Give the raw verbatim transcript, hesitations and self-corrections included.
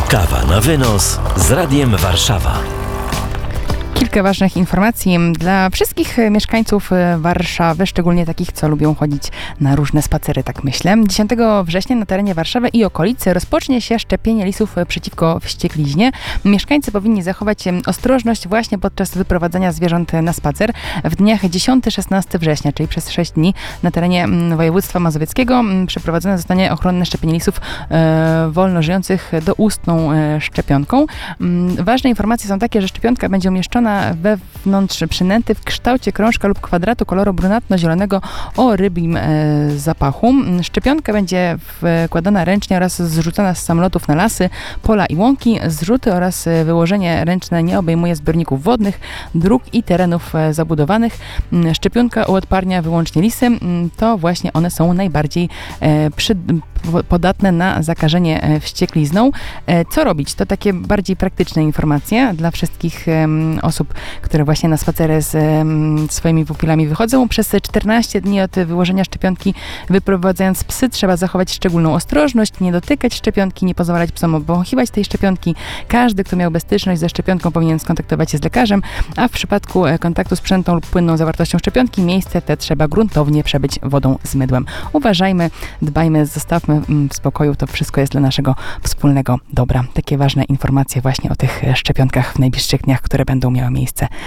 Kawa na wynos z Radiem Warszawa. Kilka ważnych informacji dla wszystkich mieszkańców Warszawy, szczególnie takich, co lubią chodzić na różne spacery, tak myślę. dziesiątego września na terenie Warszawy i okolicy rozpocznie się szczepienie lisów przeciwko wściekliznie. Mieszkańcy powinni zachować ostrożność właśnie podczas wyprowadzania zwierząt na spacer. W dniach dziesiątego szesnastego września, czyli przez sześć dni na terenie województwa mazowieckiego przeprowadzone zostanie ochronne szczepienie lisów e, wolno żyjących doustną e, szczepionką. Ważne informacje są takie, że szczepionka będzie umieszczona wewnątrz przynęty w kształcie krążka lub kwadratu koloru brunatno-zielonego o rybim e, zapachu. Szczepionka będzie wkładana ręcznie oraz zrzucana z samolotów na lasy, pola i łąki. Zrzuty oraz wyłożenie ręczne nie obejmuje zbiorników wodnych, dróg i terenów e, zabudowanych. Szczepionka uodparnia wyłącznie lisy. To właśnie one są najbardziej e, przy, podatne na zakażenie e, wścieklizną. E, co robić? To takie bardziej praktyczne informacje dla wszystkich e, osób, które właśnie na spacery z um, swoimi pupilami wychodzą. Przez czternaście dni od wyłożenia szczepionki, wyprowadzając psy, trzeba zachować szczególną ostrożność, nie dotykać szczepionki, nie pozwalać psom obwąchiwać tej szczepionki. Każdy, kto miałby styczność ze szczepionką, powinien skontaktować się z lekarzem, a w przypadku kontaktu z sprzętą lub płynną zawartością szczepionki, miejsce te trzeba gruntownie przebyć wodą z mydłem. Uważajmy, dbajmy, zostawmy w spokoju, to wszystko jest dla naszego wspólnego dobra. Takie ważne informacje właśnie o tych szczepionkach w najbliższych dniach, które będą miały miejsce